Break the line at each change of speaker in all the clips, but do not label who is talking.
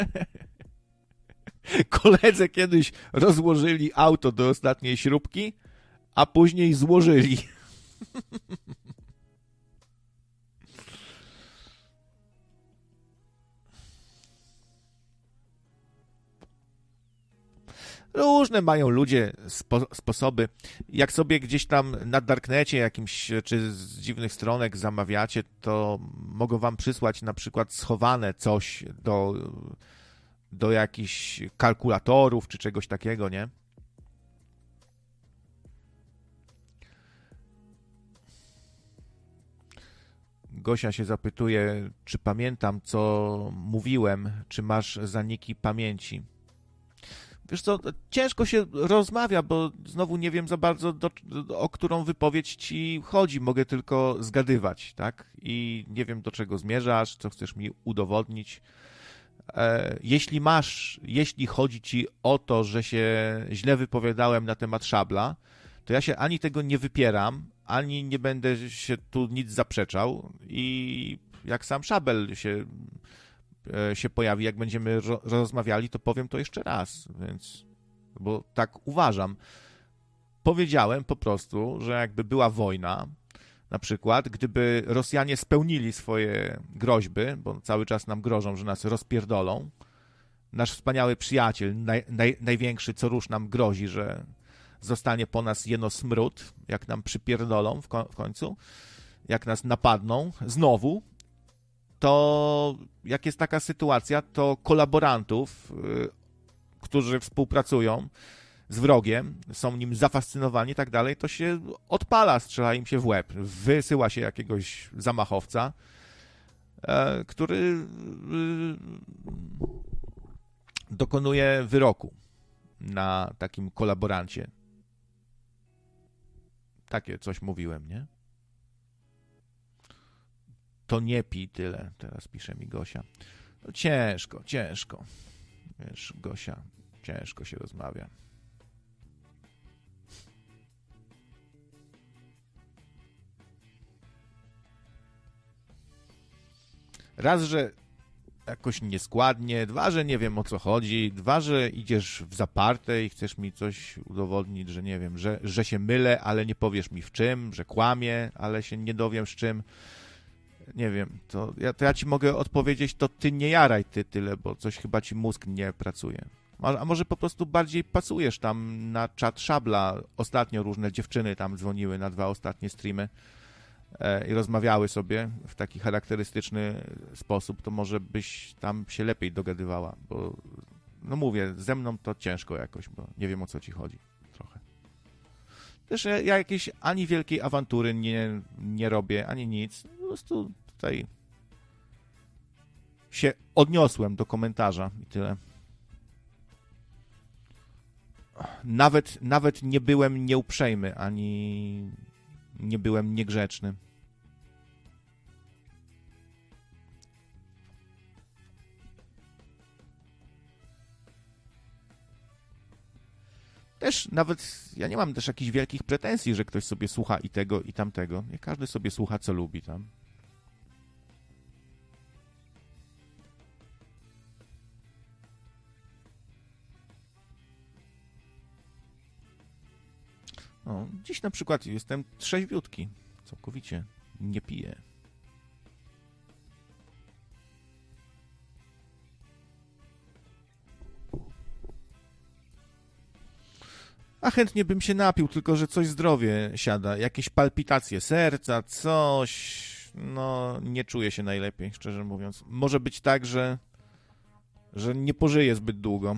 Koledze kiedyś rozłożyli auto do ostatniej śrubki, a później złożyli. Różne mają ludzie sposoby. Jak sobie gdzieś tam na darknecie jakimś, czy z dziwnych stronek zamawiacie, to mogą wam przysłać na przykład schowane coś do jakichś kalkulatorów, czy czegoś takiego, nie? Gosia się zapytuje, czy pamiętam, co mówiłem, czy masz zaniki pamięci. Wiesz co, ciężko się rozmawia, bo znowu nie wiem za bardzo, o którą wypowiedź ci chodzi. Mogę tylko zgadywać, tak? I nie wiem, do czego zmierzasz, co chcesz mi udowodnić. Jeśli chodzi ci o to, że się źle wypowiadałem na temat Szabla, to ja się ani tego nie wypieram, ani nie będę się tu nic zaprzeczał i jak sam Szabel się pojawi, jak będziemy rozmawiali, to powiem to jeszcze raz, więc, bo tak uważam. Powiedziałem po prostu, że jakby była wojna, na przykład, gdyby Rosjanie spełnili swoje groźby, bo cały czas nam grożą, że nas rozpierdolą, nasz wspaniały przyjaciel, największy co rusz nam grozi, że zostanie po nas jeno smród, jak nam przypierdolą w końcu, jak nas napadną znowu, to jak jest taka sytuacja, to kolaborantów, którzy współpracują z wrogiem, są nim zafascynowani i tak dalej, to się odpala, strzela im się w łeb. Wysyła się jakiegoś zamachowca, który dokonuje wyroku na takim kolaborancie. Takie coś mówiłem, nie? To nie pij tyle, teraz pisze mi Gosia. No ciężko. Wiesz, Gosia, ciężko się rozmawia. Raz, że jakoś nieskładnie, dwa, że nie wiem, o co chodzi, dwa, że idziesz w zaparte i chcesz mi coś udowodnić, że nie wiem, że się mylę, ale nie powiesz mi w czym, że kłamię, ale się nie dowiem z czym. Nie wiem, to ja ci mogę odpowiedzieć, to ty nie jaraj tyle, bo coś chyba ci mózg nie pracuje. A może po prostu bardziej pasujesz tam na czat Szabla. Ostatnio różne dziewczyny tam dzwoniły na 2 ostatnie streamy i rozmawiały sobie w taki charakterystyczny sposób, to może byś tam się lepiej dogadywała, bo no mówię, ze mną to ciężko jakoś, bo nie wiem, o co ci chodzi trochę. Też ja jakiejś ani wielkiej awantury nie robię, ani nic. Po prostu tutaj się odniosłem do komentarza i tyle. Nawet nie byłem nieuprzejmy, ani nie byłem niegrzeczny. Też nawet ja nie mam też jakichś wielkich pretensji, że ktoś sobie słucha i tego, i tamtego. Nie każdy sobie słucha, co lubi tam. No, dziś na przykład jestem trzeźwiutki. Całkowicie nie piję. A chętnie bym się napił, tylko że coś zdrowie siada. Jakieś palpitacje serca, coś. No, nie czuję się najlepiej, szczerze mówiąc. Może być tak, że nie pożyję zbyt długo.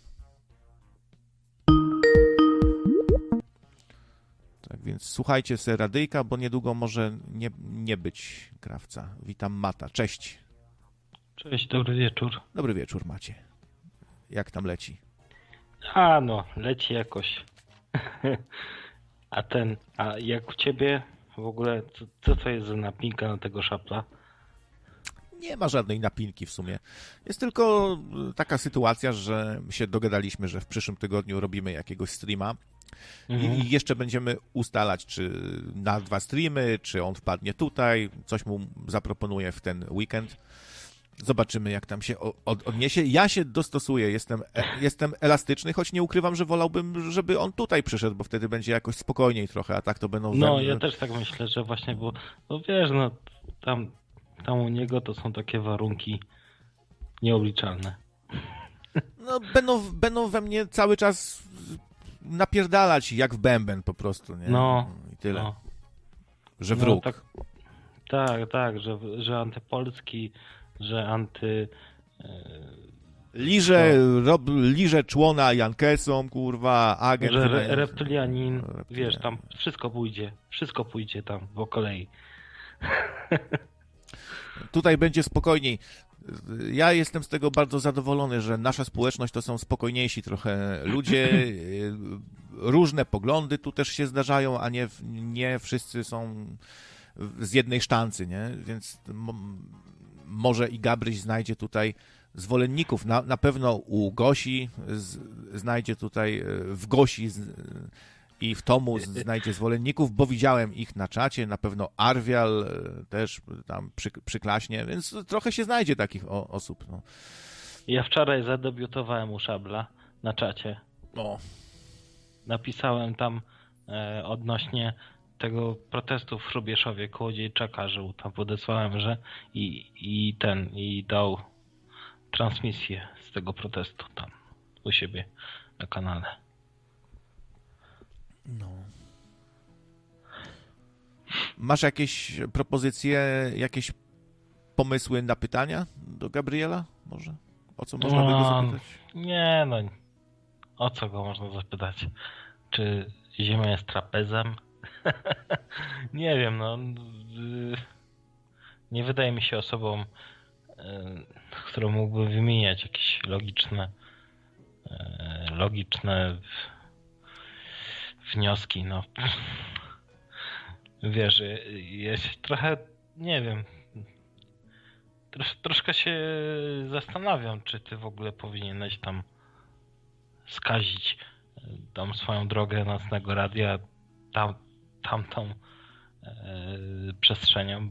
Tak więc słuchajcie se radyjka, bo niedługo może nie być krawca. Witam Mata. Cześć.
Cześć, dobry wieczór.
Dobry wieczór, Macie. Jak tam leci?
A no, leci jakoś. A jak u ciebie w ogóle, co to jest za napinka na tego Szabla?
Nie ma żadnej napinki w sumie. Jest tylko taka sytuacja, że się dogadaliśmy, że w przyszłym tygodniu robimy jakiegoś streama i jeszcze będziemy ustalać, czy na 2 streamy, czy on wpadnie tutaj, coś mu zaproponuję w ten weekend. Zobaczymy, jak tam się odniesie. Ja się dostosuję, jestem elastyczny, choć nie ukrywam, że wolałbym, żeby on tutaj przyszedł, bo wtedy będzie jakoś spokojniej trochę, a tak to będą...
No, ja też tak myślę, że właśnie, bo no wiesz, no tam u niego to są takie warunki nieobliczalne.
No, będą we mnie cały czas napierdalać jak w bęben po prostu, nie?
No.
I tyle.
No.
Że wróg.
No, tak, że antypolski, że anty...
Liże człona Jankesom, kurwa, agent...
Że reptylianin, wiesz, tam wszystko pójdzie tam po kolei.
Tutaj będzie spokojniej. Ja jestem z tego bardzo zadowolony, że nasza społeczność to są spokojniejsi trochę ludzie, różne poglądy tu też się zdarzają, a nie wszyscy są z jednej sztancy, nie? Więc może i Gabryś znajdzie tutaj zwolenników. Na pewno u Gosi znajdzie tutaj, w Gosi i w Tomu znajdzie zwolenników, bo widziałem ich na czacie, na pewno Arwial też tam przyklaśnie, więc trochę się znajdzie takich osób. No.
Ja wczoraj zadebiutowałem u Szabla na czacie.
O.
Napisałem tam odnośnie tego protestu w Hrubieszowie koło Dziejczaka, że tam podesłałem, że i dał transmisję z tego protestu tam u siebie na kanale.
No. Masz jakieś propozycje, jakieś pomysły na pytania do Gabriela? Może? O co można by go zapytać?
Nie, no. O co go można zapytać? Czy Ziemia jest trapezem? Nie wiem, no. Nie wydaje mi się osobą, którą mógłby wymieniać jakieś logiczne wnioski, no. Wiesz, ja się trochę, nie wiem, troszkę się zastanawiam, czy ty w ogóle powinieneś tam skazić tam swoją drogę nocnego radia tamtą przestrzenią,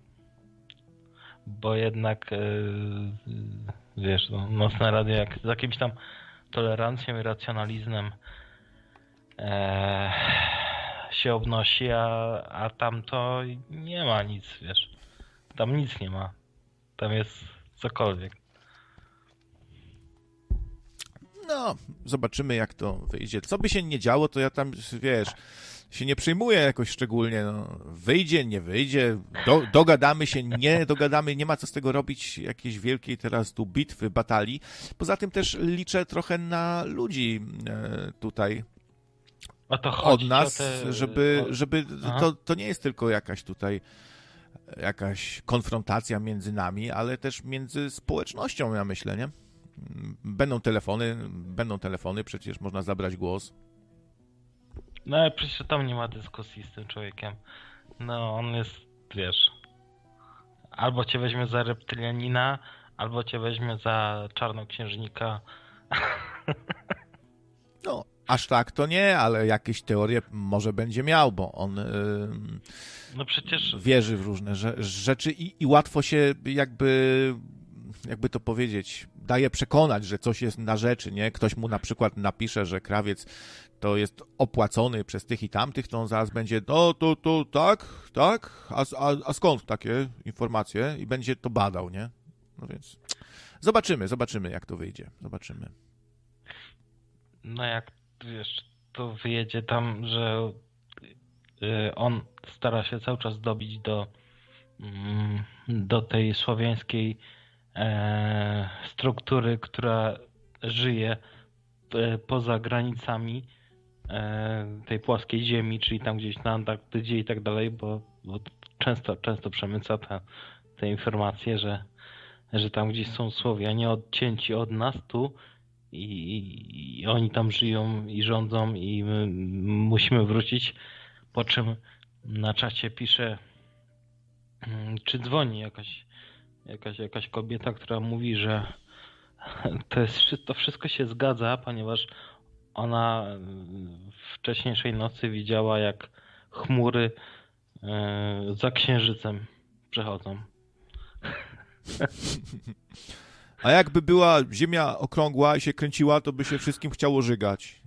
bo jednak wiesz, no, nocne radio jak z jakimś tam tolerancją i racjonalizmem się obnosi, a tam to nie ma nic, wiesz. Tam nic nie ma. Tam jest cokolwiek.
No, zobaczymy jak to wyjdzie. Co by się nie działo, to ja tam, wiesz, się nie przejmuję jakoś szczególnie. No, wyjdzie, nie wyjdzie, dogadamy się, nie dogadamy, nie ma co z tego robić jakiejś wielkiej teraz tu bitwy, batalii. Poza tym też liczę trochę na ludzi tutaj od nas, żeby to nie jest tylko jakaś konfrontacja między nami, ale też między społecznością, ja myślę, nie? Będą telefony, przecież można zabrać głos.
No ale przecież tam nie ma dyskusji z tym człowiekiem. No on jest, wiesz, albo cię weźmie za reptylianina, albo cię weźmie za czarnoksiężnika.
No, aż tak to nie, ale jakieś teorie może będzie miał, bo on
no przecież
wierzy w różne rzeczy i łatwo się jakby to powiedzieć, daje przekonać, że coś jest na rzeczy, nie? Ktoś mu na przykład napisze, że krawiec to jest opłacony przez tych i tamtych, to on zaraz będzie, no to tak, a skąd takie informacje? I będzie to badał, nie? No więc zobaczymy jak to wyjdzie, zobaczymy.
No jak, wiesz, to wyjedzie tam, że on stara się cały czas dobić do tej słowiańskiej struktury, która żyje poza granicami tej płaskiej ziemi, czyli tam gdzieś na Antarktydzie i tak dalej, bo często przemyca te informacje, że tam gdzieś są Słowianie odcięci od nas tu i oni tam żyją i rządzą i my musimy wrócić, po czym na czacie pisze, czy dzwoni jakaś kobieta, która mówi, że to wszystko się zgadza, ponieważ ona wcześniejszej nocy widziała, jak chmury za księżycem przechodzą.
A jakby była ziemia okrągła i się kręciła, to by się wszystkim chciało żygać.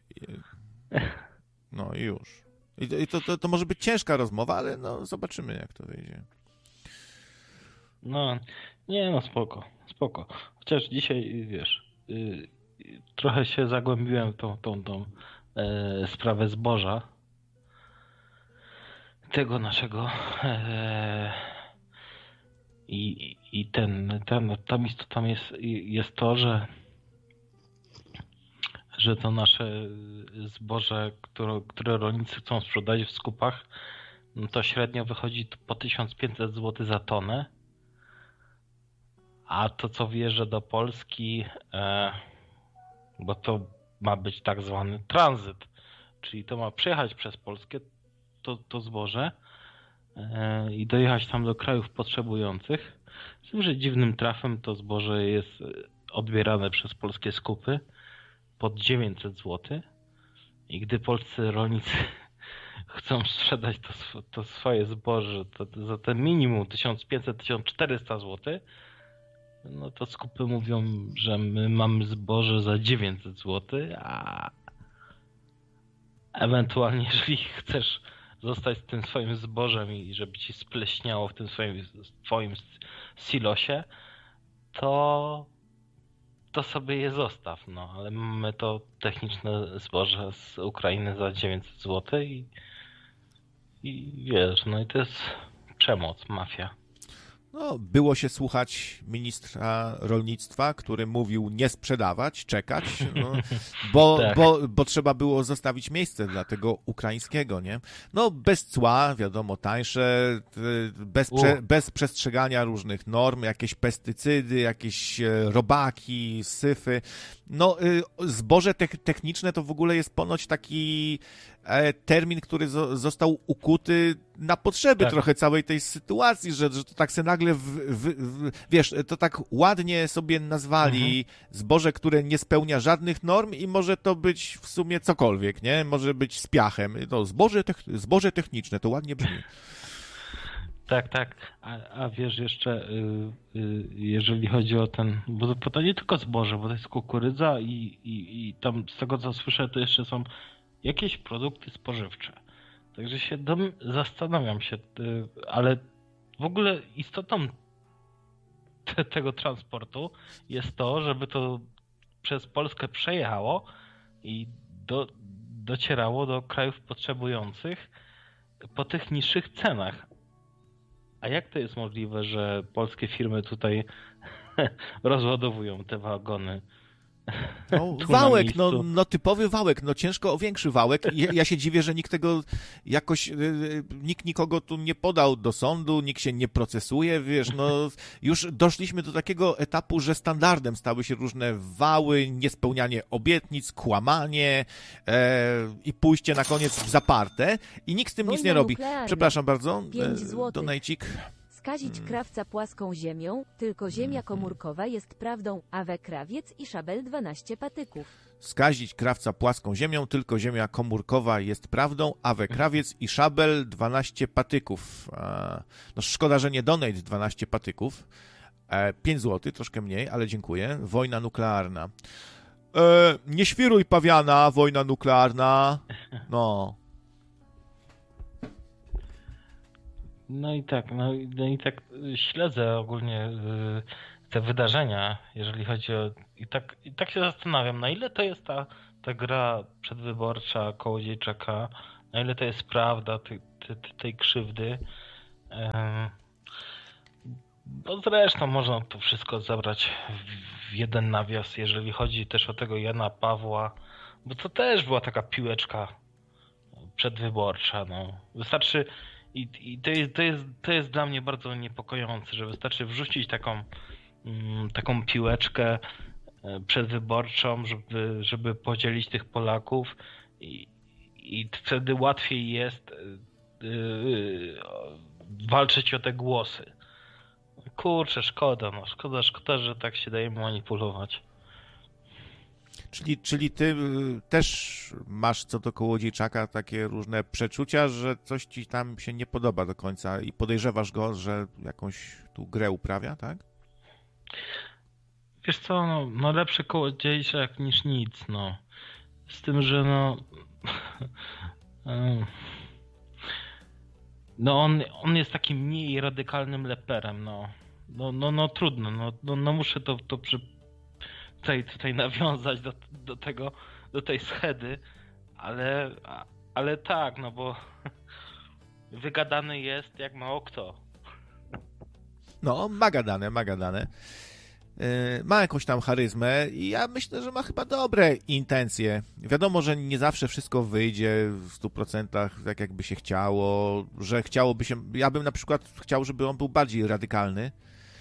No i już. I to może być ciężka rozmowa, ale no zobaczymy, jak to wyjdzie.
No, nie no, spoko. Chociaż dzisiaj, wiesz, trochę się zagłębiłem w tą sprawę zboża. Tego naszego i tam istotą jest to, że to nasze zboże, które rolnicy chcą sprzedać w skupach, no to średnio wychodzi po 1500 zł za tonę, a to co wjeżdża do Polski, bo to ma być tak zwany tranzyt, czyli to ma przejechać przez Polskę to zboże i dojechać tam do krajów potrzebujących. Z tym, że dziwnym trafem to zboże jest odbierane przez polskie skupy pod 900 zł i gdy polscy rolnicy chcą sprzedać to swoje zboże to za te minimum 1500-1400 zł, no to skupy mówią, że my mamy zboże za 900 zł, a ewentualnie jeżeli chcesz zostać z tym swoim zbożem i żeby ci spleśniało w tym swoim silosie, to sobie je zostaw, no, ale mamy to techniczne zboże z Ukrainy za 900 zł i wiesz, no i to jest przemoc, mafia.
No, było się słuchać ministra rolnictwa, który mówił nie sprzedawać, czekać, no,
Tak.
bo trzeba było zostawić miejsce dla tego ukraińskiego, nie? No, bez cła, wiadomo, tańsze, bez przestrzegania różnych norm, jakieś pestycydy, jakieś robaki, syfy. No, zboże techniczne to w ogóle jest ponoć taki termin, który został ukuty na potrzeby trochę całej tej sytuacji, że to tak se nagle, wiesz, to tak ładnie sobie nazwali zboże, które nie spełnia żadnych norm i może to być w sumie cokolwiek, nie? Może być z piachem. No, zboże techniczne, to ładnie brzmi.
Tak. A wiesz jeszcze, jeżeli chodzi o bo to nie tylko zboże, bo to jest kukurydza i tam z tego co słyszę, to jeszcze są jakieś produkty spożywcze. Także zastanawiam się, ale w ogóle istotą tego transportu jest to, żeby to przez Polskę przejechało i docierało do krajów potrzebujących po tych niższych cenach. A jak to jest możliwe, że polskie firmy tutaj rozładowują te wagony?
No, wałek, no typowy wałek, no ciężko o większy wałek. Ja się dziwię, że nikt tego jakoś, nikt nikogo tu nie podał do sądu, nikt się nie procesuje, wiesz, no już doszliśmy do takiego etapu, że standardem stały się różne wały, niespełnianie obietnic, kłamanie i pójście na koniec w zaparte i nikt z tym nic nie robi. Przepraszam bardzo, donajcik.
Skazić krawca płaską ziemią, tylko ziemia komórkowa jest prawdą, a we krawiec i szabel 12 patyków.
Skazić krawca płaską ziemią, tylko ziemia komórkowa jest prawdą, a we krawiec i szabel 12 patyków. No szkoda, że nie donate 12 patyków. 5 zł, troszkę mniej, ale dziękuję. Wojna nuklearna. Nie świruj pawiana, wojna nuklearna. No.
No i tak śledzę ogólnie te wydarzenia, jeżeli chodzi o... I tak się zastanawiam, na ile to jest ta gra przedwyborcza Kołodziejczaka, na ile to jest prawda tej krzywdy. Bo zresztą można to wszystko zabrać w jeden nawias, jeżeli chodzi też o tego Jana Pawła, bo to też była taka piłeczka przedwyborcza, no. Wystarczy... I to jest dla mnie bardzo niepokojące, że wystarczy wrzucić taką piłeczkę przedwyborczą, żeby podzielić tych Polaków i wtedy łatwiej jest walczyć o te głosy. Kurczę, szkoda, że tak się daje manipulować.
Czyli ty też masz co do Kołodziejczaka takie różne przeczucia, że coś ci tam się nie podoba do końca i podejrzewasz go, że jakąś tu grę uprawia, tak?
Wiesz co, no lepszy kołodziejczak niż nic, no. Z tym, że no on jest takim mniej radykalnym leperem, no. No trudno, no muszę to tutaj nawiązać do tego, do tej schedy, ale tak, no bo wygadany jest jak mało kto.
No, ma gadane. Ma jakąś tam charyzmę i ja myślę, że ma chyba dobre intencje. Wiadomo, że nie zawsze wszystko wyjdzie w 100% tak, jakby się chciało, że chciałoby się... Ja bym na przykład chciał, żeby on był bardziej radykalny.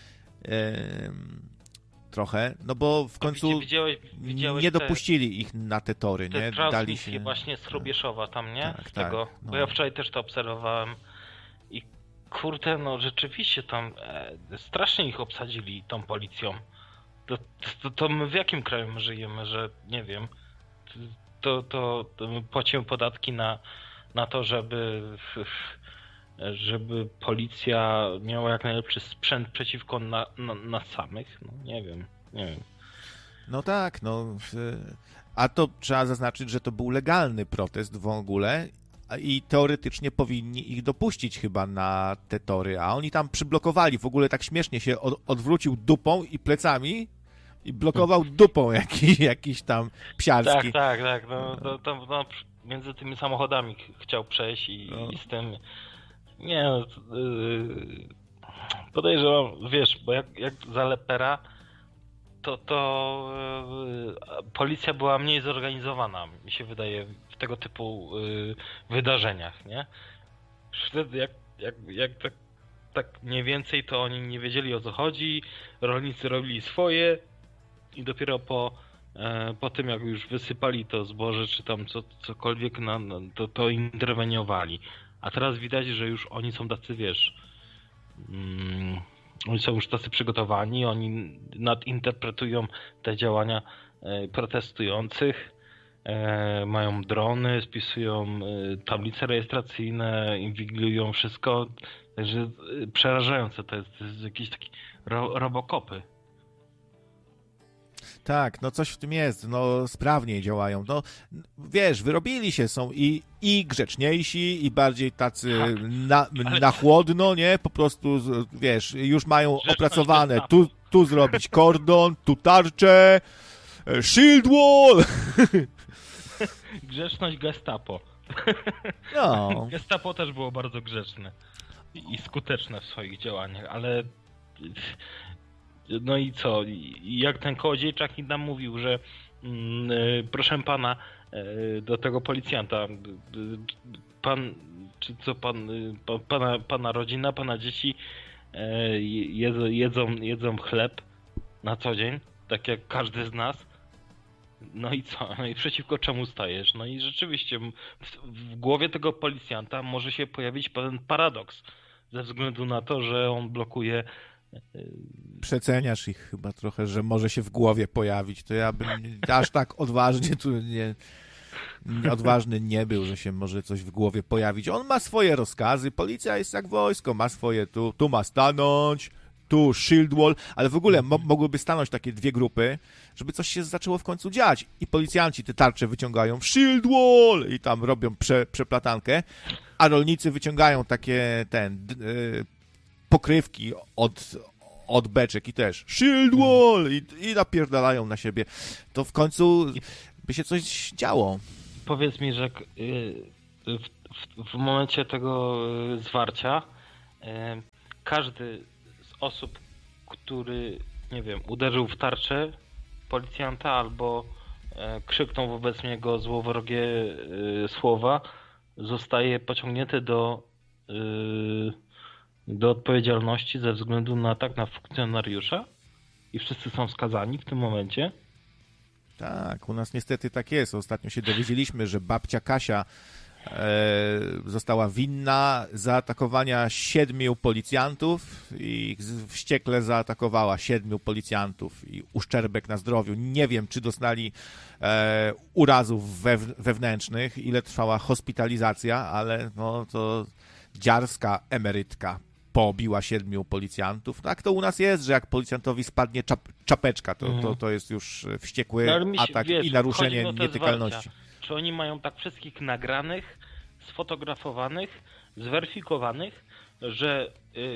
Trochę, no bo w końcu
widziałeś
nie dopuścili ich na te tory,
te
nie? Dali się...
właśnie z Hrubieszowa tam, nie?
Tak,
z tego,
tak, no.
Bo ja wczoraj też to obserwowałem i kurde, no rzeczywiście tam strasznie ich obsadzili tą policją. To my w jakim kraju my żyjemy, że nie wiem, to my płacimy podatki na to, żeby policja miała jak najlepszy sprzęt przeciwko nas samych. No nie wiem.
No tak, no. A to trzeba zaznaczyć, że to był legalny protest w ogóle i teoretycznie powinni ich dopuścić chyba na te tory, a oni tam przyblokowali, w ogóle tak śmiesznie się odwrócił dupą i plecami i blokował dupą jakiś tam psiarski.
Tak, no między tymi samochodami chciał przejść i z tym... Nie, no, podejrzewam, wiesz, bo jak za lepera, to policja była mniej zorganizowana, mi się wydaje, w tego typu wydarzeniach, nie? Wtedy jak tak mniej więcej, to oni nie wiedzieli, o co chodzi, rolnicy robili swoje i dopiero po tym, jak już wysypali to zboże, czy tam cokolwiek, to interweniowali. A teraz widać, że już oni są tacy, wiesz, oni są już tacy przygotowani, oni nadinterpretują te działania protestujących, mają drony, spisują tablice rejestracyjne, inwigilują wszystko, także przerażające to jest jakieś takie robokopy.
Tak, no coś w tym jest, no sprawniej działają, no wiesz, wyrobili się, są i grzeczniejsi, i bardziej tacy na chłodno, nie, po prostu, wiesz, już mają opracowane, tu zrobić kordon, tu tarczę, shield wall.
Grzeczność Gestapo.
No.
Gestapo też było bardzo grzeczne i skuteczne w swoich działaniach, ale... No i co? Jak ten kołodziejczak nam mówił, że proszę pana, do tego policjanta, pana rodzina, pana dzieci jedzą chleb na co dzień, tak jak każdy z nas. No i co? No i przeciwko czemu stajesz? No i rzeczywiście w głowie tego policjanta może się pojawić pewien paradoks, ze względu na to, że on blokuje...
Przeceniasz ich chyba trochę, że może się w głowie pojawić. To ja bym aż tak odważnie tu odważny nie był, że się może coś w głowie pojawić. On ma swoje rozkazy, policja jest jak wojsko, ma swoje, tu ma stanąć, tu shield wall, ale w ogóle mogłyby stanąć takie dwie grupy, żeby coś się zaczęło w końcu dziać. I policjanci te tarcze wyciągają, shield wall, i tam robią przeplatankę, a rolnicy wyciągają takie pokrywki od beczek i też shield wall i napierdalają na siebie. To w końcu by się coś działo.
Powiedz mi, że w momencie tego zwarcia każdy z osób, który, nie wiem, uderzył w tarczę policjanta albo krzyknął wobec niego złowrogie słowa, zostaje pociągnięty do odpowiedzialności ze względu na atak na funkcjonariusza i wszyscy są skazani w tym momencie.
Tak, u nas niestety tak jest. Ostatnio się dowiedzieliśmy, że babcia Kasia została winna zaatakowania 7 policjantów i wściekle zaatakowała 7 policjantów i uszczerbek na zdrowiu. Nie wiem, czy dostali urazów wewnętrznych, ile trwała hospitalizacja, ale no to dziarska emerytka poobiła 7 policjantów. Tak to u nas jest, że jak policjantowi spadnie czapeczka, to jest już wściekły atak i naruszenie nietykalności.
Czy oni mają tak wszystkich nagranych, sfotografowanych, zweryfikowanych, że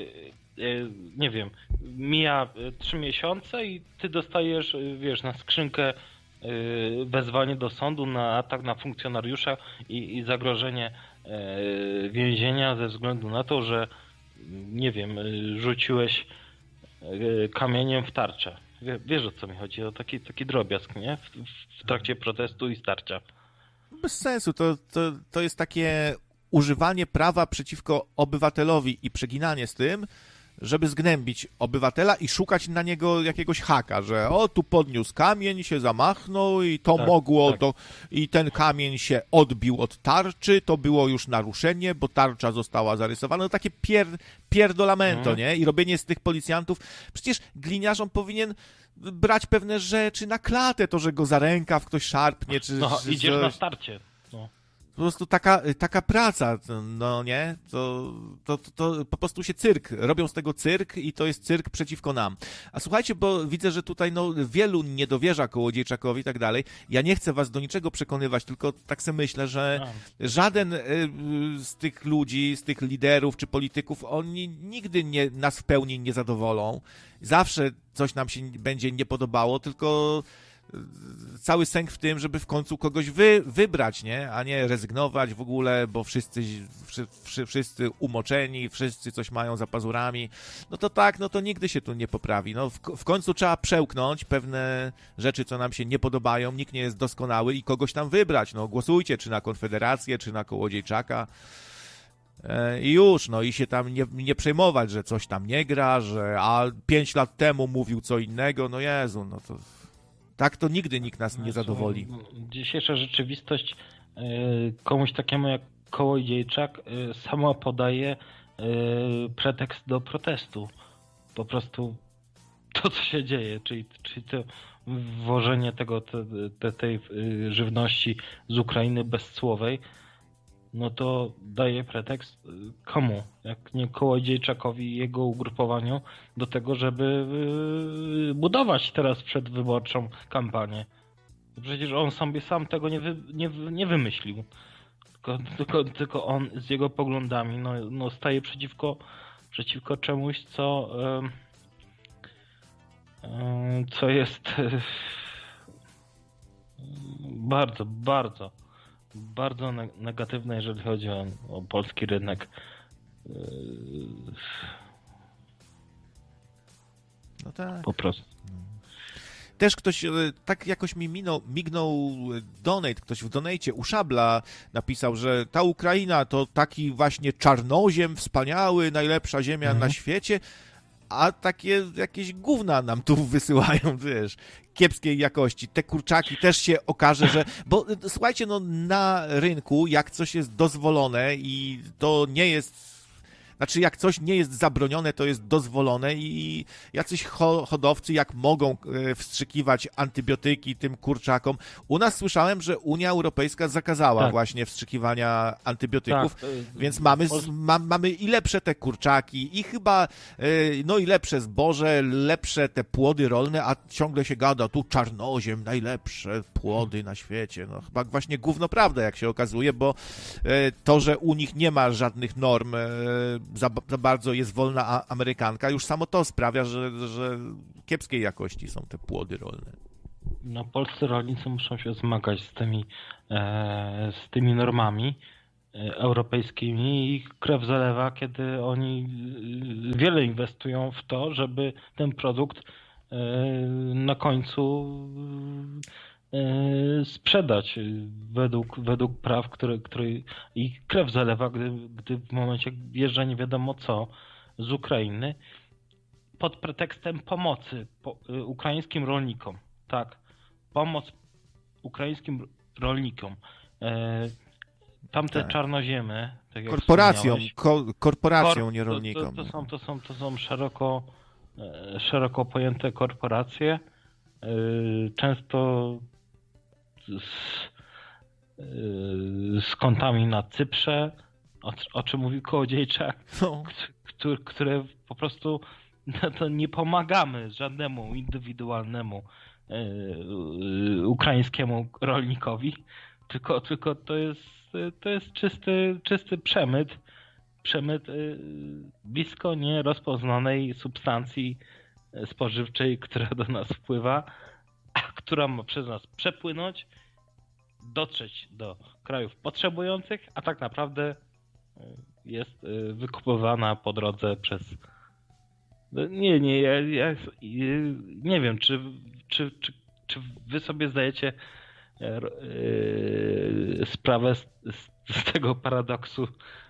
nie wiem, mija 3 miesiące i ty dostajesz, wiesz, na skrzynkę wezwanie do sądu na atak na funkcjonariusza i zagrożenie więzienia ze względu na to, że nie wiem, rzuciłeś kamieniem w tarczę. Wiesz, o co mi chodzi? O taki drobiazg, nie? W trakcie protestu i starcia.
Bez sensu. To jest takie używanie prawa przeciwko obywatelowi i przeginanie z tym, żeby zgnębić obywatela i szukać na niego jakiegoś haka, że tu podniósł kamień, się zamachnął i to mogło, i ten kamień się odbił od tarczy, to było już naruszenie, bo tarcza została zarysowana. No takie pierdolamento, nie? I robienie z tych policjantów. Przecież gliniarzom powinien brać pewne rzeczy na klatę, to, że go za rękaw ktoś szarpnie, czy
idziesz na starcie.
Po prostu taka praca, no nie? To po prostu się robią z tego cyrk i to jest cyrk przeciwko nam. A słuchajcie, bo widzę, że tutaj wielu nie dowierza Kołodziejczakowi i tak dalej. Ja nie chcę was do niczego przekonywać, tylko tak sobie myślę, że żaden z tych ludzi, z tych liderów czy polityków, oni nigdy nas w pełni nie zadowolą. Zawsze coś nam się będzie nie podobało, tylko cały sęk w tym, żeby w końcu kogoś wybrać, nie? A nie rezygnować w ogóle, bo wszyscy umoczeni, wszyscy coś mają za pazurami. No to nigdy się tu nie poprawi. W końcu trzeba przełknąć pewne rzeczy, co nam się nie podobają. Nikt nie jest doskonały i kogoś tam wybrać. Głosujcie, czy na Konfederację, czy na Kołodziejczaka. I już, i się tam nie przejmować, że coś tam nie gra, a 5 lat temu mówił co innego. Jezu, to... Tak to nigdy nikt nas nie zadowoli.
Dzisiejsza rzeczywistość komuś takiemu jak Kołodziejczak sama podaje pretekst do protestu. Po prostu to, co się dzieje, czyli to wwożenie tej żywności z Ukrainy bezcłowej, to daje pretekst komu? Jak nie Kołodziejczakowi i jego ugrupowaniu do tego, żeby budować teraz przedwyborczą kampanię. Przecież on sobie sam tego nie wymyślił. Tylko on z jego poglądami staje przeciwko czemuś, co jest bardzo, bardzo, bardzo negatywne, jeżeli chodzi o polski rynek.
No tak.
Po prostu.
Też ktoś, tak jakoś mi mignął donate, ktoś w donate u Szabla napisał, że ta Ukraina to taki właśnie czarnoziem wspaniały, najlepsza ziemia na świecie, a takie jakieś gówna nam tu wysyłają, wiesz, kiepskiej jakości. Te kurczaki też się okaże, że... Bo słuchajcie, na rynku, jak coś jest dozwolone i to nie jest... Znaczy, jak coś nie jest zabronione, to jest dozwolone i jacyś hodowcy, jak mogą wstrzykiwać antybiotyki tym kurczakom. U nas słyszałem, że Unia Europejska zakazała właśnie wstrzykiwania antybiotyków, więc mamy i lepsze te kurczaki i chyba i lepsze zboże, lepsze te płody rolne, a ciągle się gada, tu czarnoziem, najlepsze płody na świecie. Chyba właśnie gówno prawda, jak się okazuje, bo to, że u nich nie ma żadnych norm, za bardzo jest wolna amerykanka, już samo to sprawia, że kiepskiej jakości są te płody rolne.
Polscy rolnicy muszą się zmagać z tymi normami europejskimi i krew zalewa, kiedy oni wiele inwestują w to, żeby ten produkt na końcu sprzedać według praw, które i krew zalewa, gdy w momencie wjeżdża nie wiadomo co z Ukrainy pod pretekstem pomocy ukraińskim rolnikom. Tak, pomoc ukraińskim rolnikom. Tamte czarnoziemy, tak jak
korporacją, nie rolnikom.
To są szeroko pojęte korporacje, często z kontami na Cyprze, o czym mówił Kołodziejczak, które po prostu to nie pomagamy żadnemu indywidualnemu ukraińskiemu rolnikowi, tylko to jest czysty przemyt blisko nierozpoznanej substancji spożywczej, która do nas wpływa, a która ma przez nas przepłynąć, dotrzeć do krajów potrzebujących, a tak naprawdę jest wykupywana po drodze przez... Ja nie wiem, czy wy sobie zdajecie sprawę z tego paradoksu,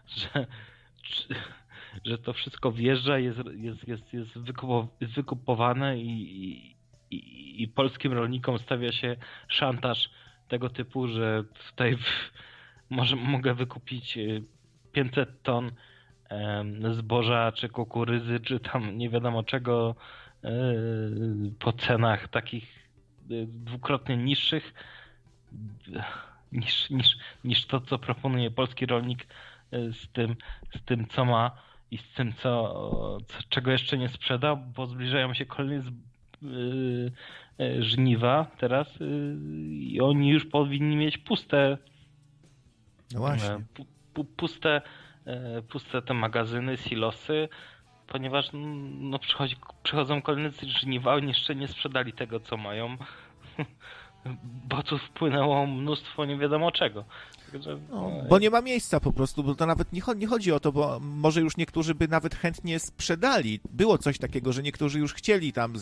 że to wszystko wjeżdża, jest wykupowane i polskim rolnikom stawia się szantaż tego typu, że tutaj mogę wykupić 500 ton zboża, czy kukurydzy, czy tam nie wiadomo czego po cenach takich dwukrotnie niższych niż to, co proponuje polski rolnik z tym co ma i z tym, czego jeszcze nie sprzeda, bo zbliżają się kolejne żniwa teraz i oni już powinni mieć puste
No właśnie.
Puste te magazyny, silosy, ponieważ no, przychodzą kolejne żniwa, oni jeszcze nie sprzedali tego, co mają, bo tu wpłynęło mnóstwo nie wiadomo czego. Także,
bo nie ma miejsca po prostu, bo to nawet nie chodzi o to, bo może już niektórzy by nawet chętnie sprzedali. Było coś takiego, że niektórzy już chcieli tam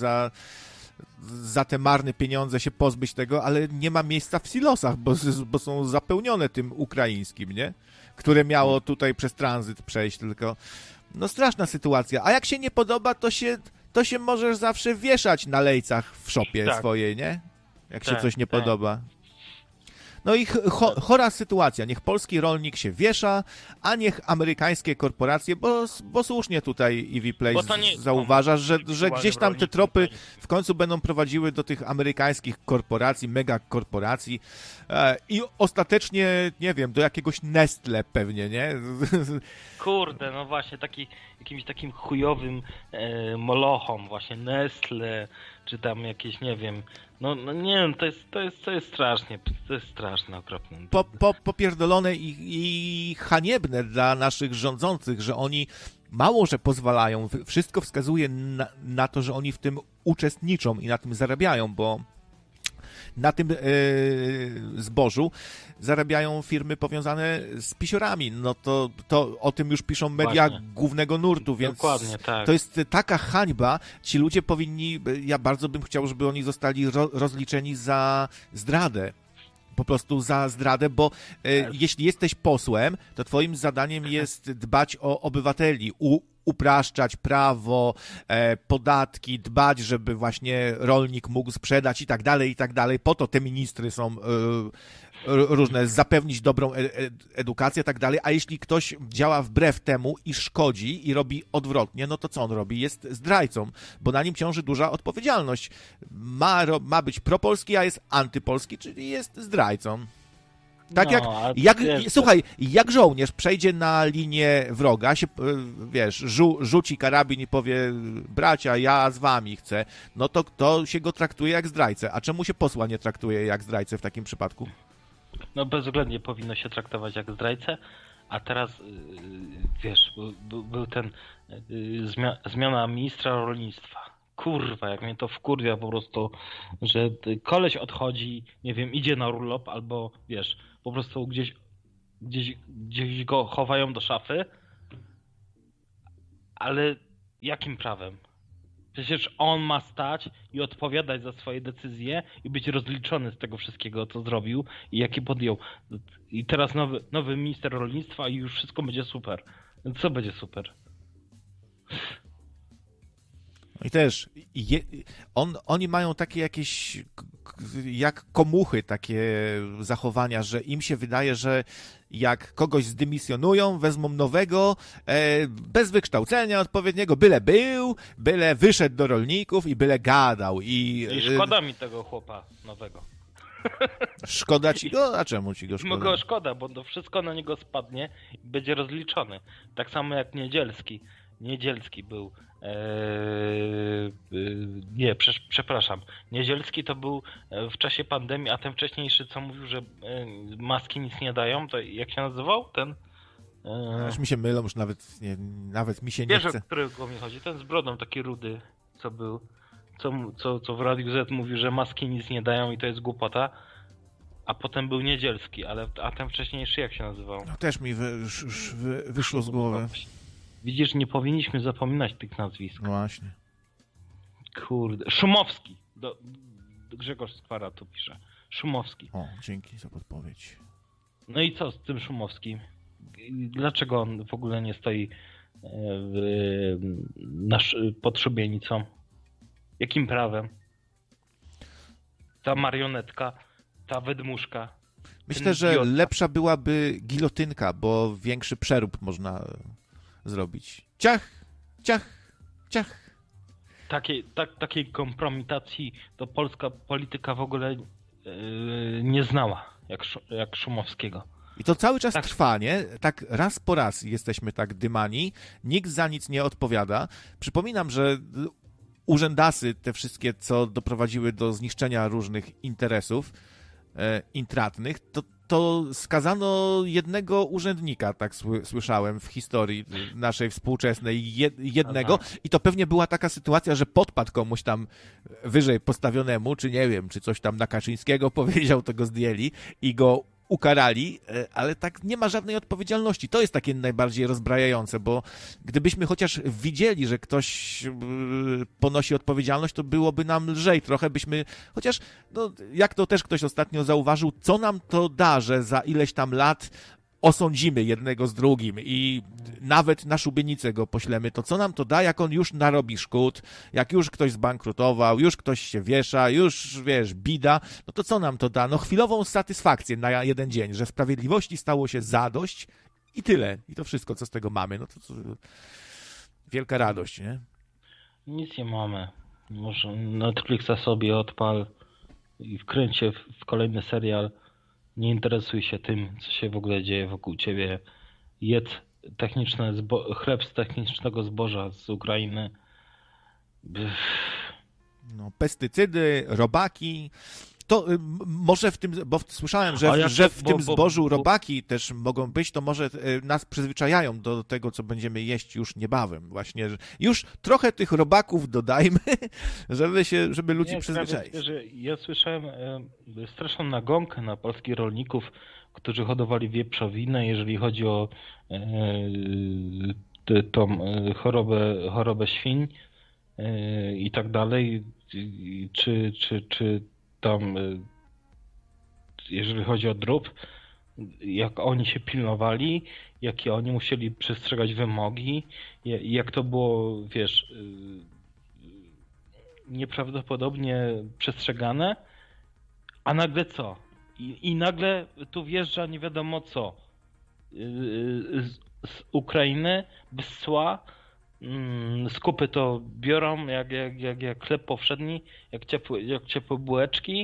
za te marne pieniądze się pozbyć tego, ale nie ma miejsca w silosach, bo są zapełnione tym ukraińskim, nie? Które miało tutaj przez tranzyt przejść, tylko no straszna sytuacja. A jak się nie podoba, to się możesz zawsze wieszać na lejcach w szopie swojej, nie? Jak się coś nie podoba. No i chora sytuacja. Niech polski rolnik się wiesza, a niech amerykańskie korporacje, bo słusznie tutaj EV Play zauważa, że gdzieś tam te tropy w końcu będą prowadziły do tych amerykańskich korporacji, megakorporacji i ostatecznie, nie wiem, do jakiegoś Nestle pewnie, nie?
Kurde, no właśnie, jakimś takim chujowym molochom, właśnie Nestle, czy tam jakieś, nie wiem, no nie wiem, to jest strasznie, to jest straszne, okropne.
Popierdolone i haniebne dla naszych rządzących, że oni mało, że pozwalają, wszystko wskazuje na to, że oni w tym uczestniczą i na tym zarabiają, bo na tym zbożu zarabiają firmy powiązane z pisiorami. No to o tym już piszą media głównego nurtu, więc
dokładnie, tak.
To jest taka hańba. Ci ludzie powinni, ja bardzo bym chciał, żeby oni zostali rozliczeni za zdradę. Po prostu za zdradę, bo jeśli jesteś posłem, to twoim zadaniem jest dbać o obywateli, upraszczać prawo, podatki, dbać, żeby właśnie rolnik mógł sprzedać i tak dalej. Po to te ministry są różne, zapewnić dobrą edukację i tak dalej, a jeśli ktoś działa wbrew temu i szkodzi i robi odwrotnie, no to co on robi? Jest zdrajcą, bo na nim ciąży duża odpowiedzialność. Ma być propolski, a jest antypolski, czyli jest zdrajcą. Tak słuchaj, jak żołnierz przejdzie na linię wroga, się, wiesz, rzuci karabin i powie, bracia, ja z wami chcę, no to się go traktuje jak zdrajcę. A czemu się posła nie traktuje jak zdrajcę w takim przypadku?
No bezwzględnie powinno się traktować jak zdrajcę, a teraz, wiesz, był ten zmiana ministra rolnictwa. Kurwa, jak mnie to wkurwia po prostu, że koleś odchodzi, nie wiem, idzie na urlop albo, wiesz, po prostu gdzieś go chowają do szafy, ale jakim prawem? Przecież on ma stać i odpowiadać za swoje decyzje i być rozliczony z tego wszystkiego, co zrobił i jakie podjął. I teraz nowy minister rolnictwa i już wszystko będzie super. Co będzie super?
I też oni mają takie jakieś jak komuchy takie zachowania, że im się wydaje, że jak kogoś zdymisjonują, wezmą nowego, bez wykształcenia odpowiedniego, byle wyszedł do rolników i byle gadał. I
szkoda mi tego chłopa nowego.
Szkoda ci go? A czemu ci go szkoda?
Go szkoda, bo to wszystko na niego spadnie i będzie rozliczony. Tak samo jak Niedzielski. Niedzielski był. Nie, przepraszam. Niedzielski to był w czasie pandemii, a ten wcześniejszy, co mówił, że maski nic nie dają, to jak się nazywał? Ten...
Aż mi się mylą, już nawet mi się nie
Wiesz,
chce.
o którego mi chodzi? Ten z brodą, taki rudy, co był, co w Radiu Z mówił, że maski nic nie dają i to jest głupota. A potem był Niedzielski, a ten wcześniejszy jak się nazywał?
No, też mi wyszło z głowy.
Widzisz, nie powinniśmy zapominać tych nazwisk.
No właśnie.
Kurde. Szumowski. Grzegorz Skwara tu pisze. Szumowski.
O, dzięki za podpowiedź.
No i co z tym Szumowskim? Dlaczego on w ogóle nie stoi pod szubienicą? Jakim prawem? Ta marionetka, ta wydmuszka.
Myślę, że lepsza byłaby gilotynka, bo większy przerób można zrobić. Ciach, ciach, ciach.
Takiej kompromitacji to polska polityka w ogóle nie znała, jak Szumowskiego.
I to cały czas trwa, nie? Tak raz po raz jesteśmy tak dymani, nikt za nic nie odpowiada. Przypominam, że urzędasy, te wszystkie, co doprowadziły do zniszczenia różnych interesów intratnych, to skazano jednego urzędnika, tak słyszałem w historii naszej współczesnej, jednego. I to pewnie była taka sytuacja, że podpadł komuś tam wyżej postawionemu, czy nie wiem, czy coś tam na Kaczyńskiego powiedział, to go zdjęli i go ukarali, ale tak nie ma żadnej odpowiedzialności. To jest takie najbardziej rozbrajające, bo gdybyśmy chociaż widzieli, że ktoś ponosi odpowiedzialność, to byłoby nam lżej. Trochę byśmy, chociaż, no, jak to też ktoś ostatnio zauważył, co nam to da, że za ileś tam lat osądzimy jednego z drugim i nawet na szubienicę go poślemy, to co nam to da, jak on już narobi szkód, jak już ktoś zbankrutował, już ktoś się wiesza, już, wiesz, bida, no to co nam to da? No chwilową satysfakcję na jeden dzień, że sprawiedliwości stało się zadość i tyle. I to wszystko, co z tego mamy. No to wielka radość, nie?
Nic nie mamy. Może Netflixa sobie odpal i wkręć się w kolejny serial. Nie interesuj się tym, co się w ogóle dzieje wokół ciebie. Jedz chleb z technicznego zboża z Ukrainy.
No, pestycydy, robaki. To może w tym, bo słyszałem, że w tym zbożu robaki też mogą być, to może nas przyzwyczajają do tego, co będziemy jeść już niebawem. Właśnie, już trochę tych robaków dodajmy, żeby ludzi przyzwyczaić.
Ja słyszałem straszną nagonkę na polskich rolników, którzy hodowali wieprzowinę, jeżeli chodzi o tą chorobę świń i tak dalej, czy tam, jeżeli chodzi o drób, jak oni się pilnowali, jakie oni musieli przestrzegać wymogi, jak to było, wiesz, nieprawdopodobnie przestrzegane, a nagle co? I nagle tu wjeżdża nie wiadomo co z Ukrainy, bez cła, skupy to biorą jak chleb powszedni, jak ciepłe bułeczki,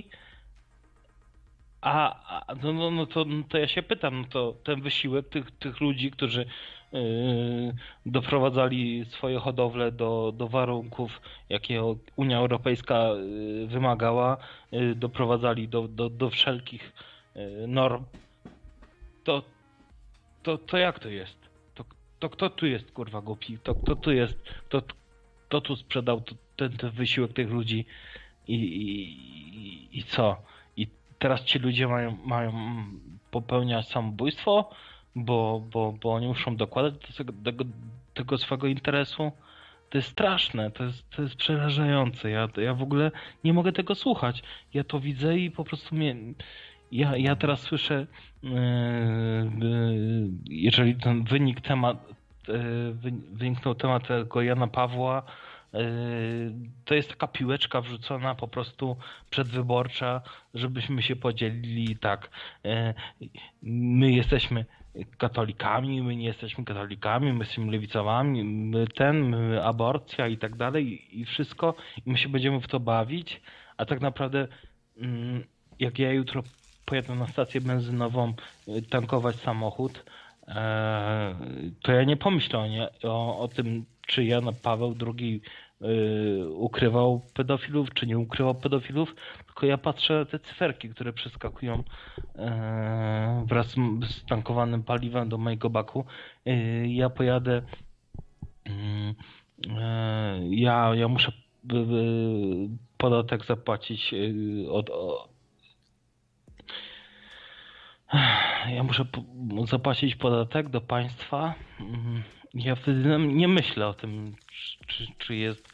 to ja się pytam, no to ten wysiłek tych ludzi, którzy doprowadzali swoje hodowle do warunków, jakie Unia Europejska wymagała, doprowadzali do wszelkich norm, to jak to jest? To kto tu jest, kurwa, głupi? To kto tu jest? Kto tu sprzedał ten wysiłek tych ludzi? I co? I teraz ci ludzie mają popełniać samobójstwo, bo oni muszą dokładać do tego swego interesu? To jest straszne, to jest przerażające. Ja w ogóle nie mogę tego słuchać. Ja to widzę i po prostu ja teraz słyszę, jeżeli ten wyniknął temat tego Jana Pawła, to jest taka piłeczka wrzucona po prostu przedwyborcza, żebyśmy się podzielili tak. My jesteśmy katolikami, my nie jesteśmy katolikami, my jesteśmy lewicowami, my aborcja i tak dalej i wszystko. I my się będziemy w to bawić, a tak naprawdę jak ja jutro pojadę na stację benzynową tankować samochód, to ja nie pomyślę o tym, czy Jan Paweł II ukrywał pedofilów, czy nie ukrywał pedofilów, tylko ja patrzę te cyferki, które przeskakują wraz z tankowanym paliwem do mojego baku. Ja pojadę, ja muszę podatek zapłacić ja muszę zapłacić podatek do państwa. Ja wtedy nie myślę o tym, czy jest,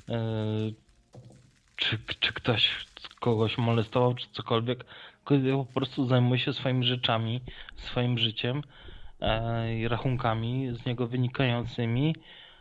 czy ktoś kogoś molestował, czy cokolwiek. Tylko ja po prostu zajmuję się swoimi rzeczami, swoim życiem i rachunkami z niego wynikającymi.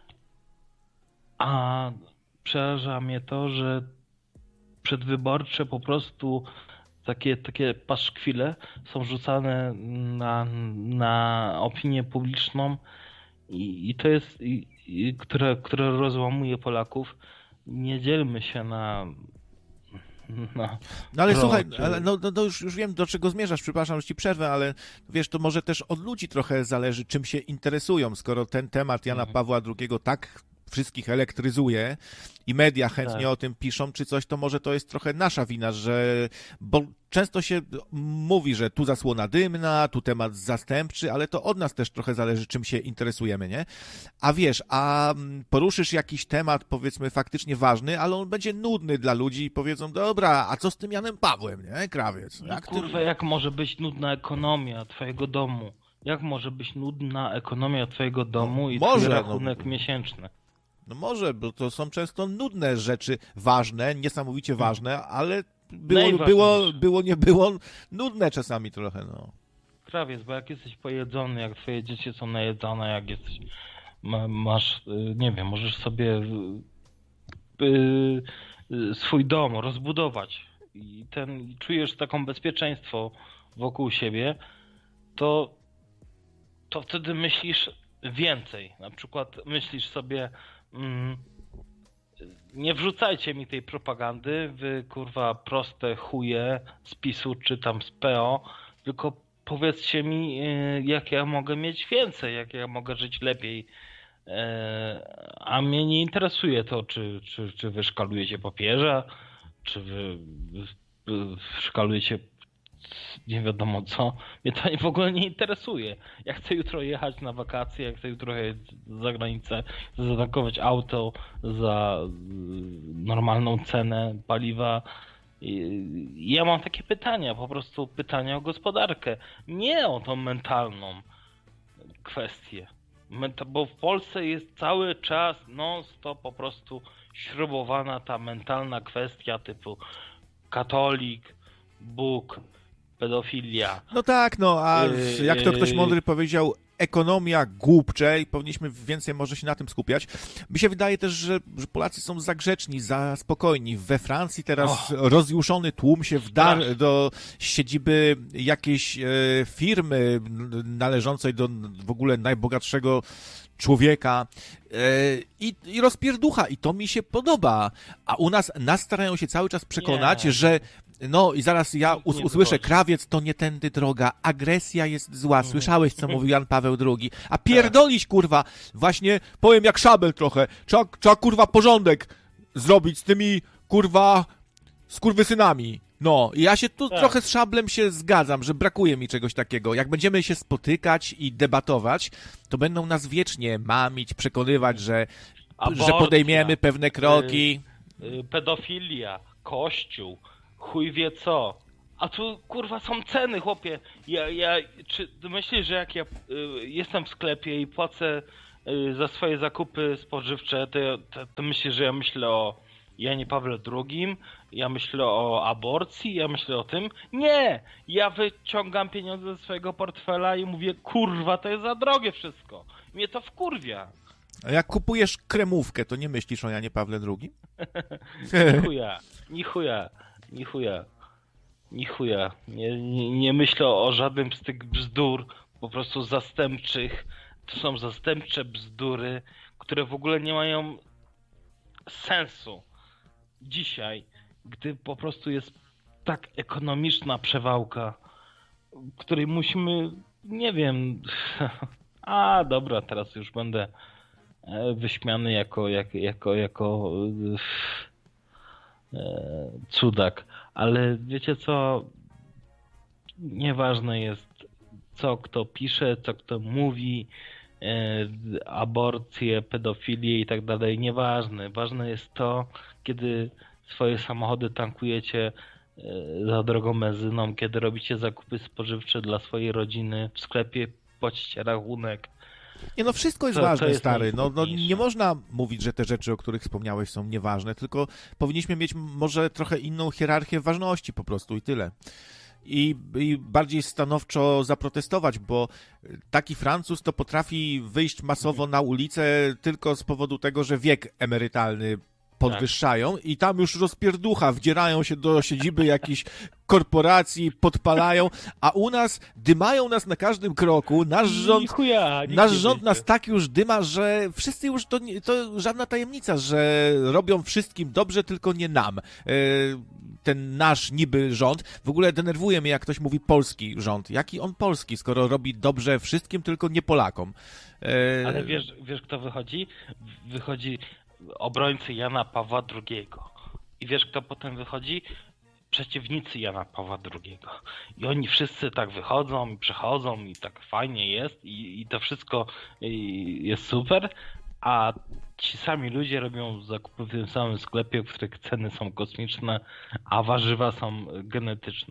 A przeraża mnie to, że przedwyborcze po prostu takie paszkwile są rzucane na opinię publiczną i to jest, które rozłamuje Polaków. Nie dzielmy się na
No ale słuchaj, ale już wiem, do czego zmierzasz, przepraszam, że ci przerwę, ale wiesz, to może też od ludzi trochę zależy, czym się interesują, skoro ten temat Jana Pawła II tak wszystkich elektryzuje i media chętnie o tym piszą, czy coś, to może to jest trochę nasza wina, bo często się mówi, że tu zasłona dymna, tu temat zastępczy, ale to od nas też trochę zależy, czym się interesujemy, nie? A wiesz, poruszysz jakiś temat, powiedzmy, faktycznie ważny, ale on będzie nudny dla ludzi i powiedzą, dobra, a co z tym Janem Pawłem, nie? Krawiec.
Jak może być nudna ekonomia twojego domu? Jak może być nudna ekonomia twojego domu i twój rachunek miesięczny?
No może, bo to są często nudne rzeczy, ważne, niesamowicie ważne, ale nie było, nudne czasami trochę, no.
Krawiec, bo jak jesteś pojedzony, jak twoje dzieci są najedzone, jak jesteś, masz, nie wiem, możesz sobie swój dom rozbudować i czujesz taką bezpieczeństwo wokół siebie, to wtedy myślisz więcej. Na przykład myślisz sobie, nie wrzucajcie mi tej propagandy, wy kurwa proste chuje z PiS-u czy tam z PO, tylko powiedzcie mi, jak ja mogę mieć więcej, jak ja mogę żyć lepiej. A mnie nie interesuje to, czy wy szkalujecie papieża, czy wy szkalujecie nie wiadomo co. Mnie to w ogóle nie interesuje. Ja chcę jutro jechać na wakacje, ja chcę jutro jechać za granicę, chcę zatankować auto za normalną cenę paliwa. Ja mam takie pytania, po prostu pytania o gospodarkę. Nie o tą mentalną kwestię. Bo w Polsce jest cały czas non-stop po prostu śrubowana ta mentalna kwestia typu katolik, Bóg, pedofilia.
No tak, a jak to ktoś mądry powiedział, ekonomia głupcze i powinniśmy więcej może się na tym skupiać. Mi się wydaje też, że Polacy są za grzeczni, za spokojni. We Francji teraz rozjuszony tłum się wdarł do siedziby jakiejś firmy należącej do w ogóle najbogatszego człowieka i rozpierducha i to mi się podoba. A u nas starają się cały czas przekonać, że i zaraz ja usłyszę, krawiec to nie tędy droga, agresja jest zła, słyszałeś, co mówił Jan Paweł II, a pierdolić, kurwa, właśnie powiem jak Szabel trochę, trzeba kurwa porządek zrobić z tymi, kurwa, skurwysynami. I ja się tu trochę z Szablem się zgadzam, że brakuje mi czegoś takiego. Jak będziemy się spotykać i debatować, to będą nas wiecznie mamić, przekonywać, że podejmiemy pewne kroki.
Pedofilia, kościół, chuj wie co. A tu kurwa są ceny, chłopie. Czy myślisz, że jak ja jestem w sklepie i płacę za swoje zakupy spożywcze, to myślisz, że ja myślę o Janie Pawle II, ja myślę o aborcji, ja myślę o tym? Nie! Ja wyciągam pieniądze ze swojego portfela i mówię, kurwa, to jest za drogie wszystko. Mnie to wkurwia.
A jak kupujesz kremówkę, to nie myślisz o Janie Pawle II?
Ni chuja. Nie myślę o żadnym z tych bzdur, po prostu zastępczych. To są zastępcze bzdury, które w ogóle nie mają sensu. Dzisiaj, gdy po prostu jest tak ekonomiczna przewałka, której musimy nie wiem. A dobra, teraz już będę wyśmiany jako cudak. Ale wiecie co? Nieważne jest, co kto pisze, co kto mówi, aborcje, pedofilię i tak dalej. Nieważne. Ważne jest to, kiedy swoje samochody tankujecie za drogą benzyną, kiedy robicie zakupy spożywcze dla swojej rodziny w sklepie, płacicie rachunek.
Nie no, wszystko jest
Co
ważne,
jest
stary. No,
najistotniejsze?
nie można mówić, że te rzeczy, o których wspomniałeś, są nieważne, tylko powinniśmy mieć może trochę inną hierarchię ważności po prostu i tyle. I bardziej stanowczo zaprotestować, bo taki Francuz to potrafi wyjść masowo na ulicę tylko z powodu tego, że wiek emerytalny podwyższają i tam już rozpierducha, wdzierają się do siedziby jakichś korporacji, podpalają, a u nas dymają nas na każdym kroku, nasz rząd nas tak już dyma, że wszyscy już, to żadna tajemnica, że robią wszystkim dobrze, tylko nie nam. Ten nasz niby rząd, w ogóle denerwuje mnie, jak ktoś mówi polski rząd. Jaki on polski, skoro robi dobrze wszystkim, tylko nie Polakom?
Ale wiesz kto wychodzi? Wychodzi obrońcy Jana Pawła II. I wiesz kto potem wychodzi? Przeciwnicy Jana Pawła II. I oni wszyscy tak wychodzą i przechodzą i tak fajnie jest i to wszystko jest super, a ci sami ludzie robią zakupy w tym samym sklepie, w których ceny są kosmiczne, a warzywa są genetyczne.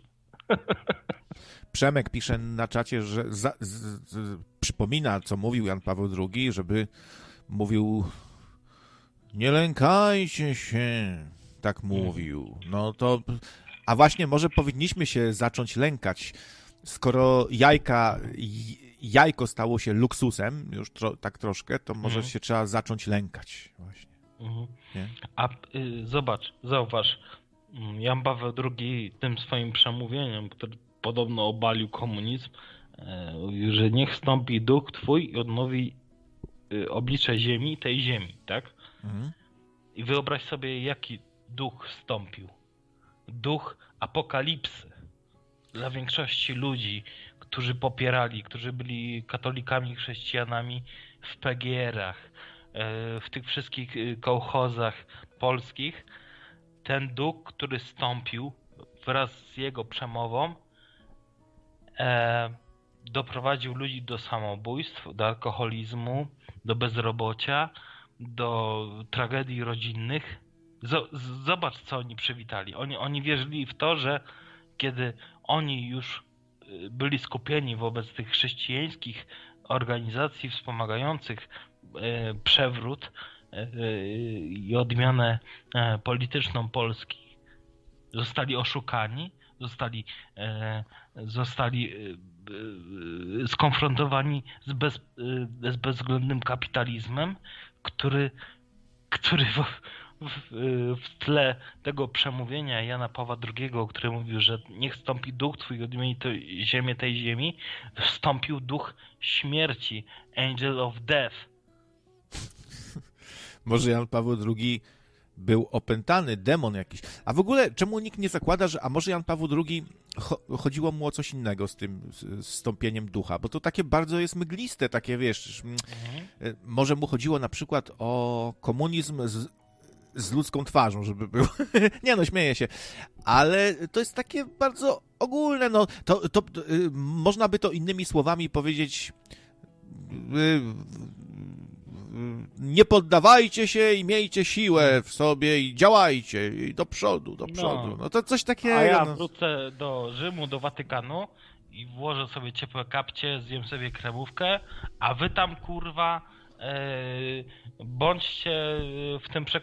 Przemek pisze na czacie, że przypomina, co mówił Jan Paweł II, żeby mówił: nie lękajcie się, tak mówił. No to, a właśnie może powinniśmy się zacząć lękać, skoro jajko stało się luksusem, już tak troszkę, to może się trzeba zacząć lękać właśnie. Nie?
A zauważ, Jan Paweł II tym swoim przemówieniem, który podobno obalił komunizm, mówił, że niech wstąpi duch twój i odnowi oblicze ziemi, tej ziemi, tak? I wyobraź sobie, jaki duch wstąpił. Duch apokalipsy. Dla większości ludzi, którzy popierali, którzy byli katolikami, chrześcijanami w PGR-ach, w tych wszystkich kołchozach polskich, ten duch, który wstąpił wraz z jego przemową, doprowadził ludzi do samobójstw, do alkoholizmu, do bezrobocia, do tragedii rodzinnych. Zobacz, co oni przywitali. Oni wierzyli w to, że kiedy oni już byli skupieni wobec tych chrześcijańskich organizacji wspomagających przewrót i odmianę polityczną Polski, zostali oszukani, zostali skonfrontowani z bezwzględnym kapitalizmem, który w tle tego przemówienia Jana Pawła II, który mówił, że niech wstąpi duch twój, odmieni to ziemię tej ziemi, wstąpił duch śmierci, Angel of Death.
Może Jan Paweł II był opętany, demon jakiś. A w ogóle czemu nikt nie zakłada, że a może Jan Paweł II chodziło mu o coś innego z tym zstąpieniem ducha, bo to takie bardzo jest mgliste, takie wiesz, może mu chodziło na przykład o komunizm z ludzką twarzą, żeby był. Nie no, śmieję się. Ale to jest takie bardzo ogólne, no. To można by to innymi słowami powiedzieć: nie poddawajcie się i miejcie siłę w sobie i działajcie i do przodu. No to coś takiego.
A ja wrócę do Rzymu, do Watykanu i włożę sobie ciepłe kapcie, zjem sobie kremówkę, a wy tam, kurwa, bądźcie w tym przekonaniu,